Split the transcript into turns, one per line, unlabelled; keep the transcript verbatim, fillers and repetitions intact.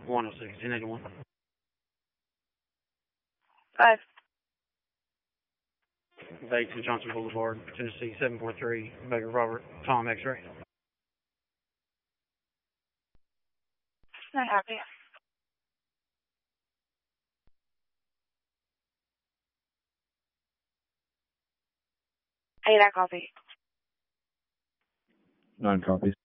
one oh six, ten eighty-one.
Five.
eighteen Johnson Boulevard, Tennessee, seven four three, Baker Robert, Tom X-ray.
Not happy. Eight, I copy.
Nine copies.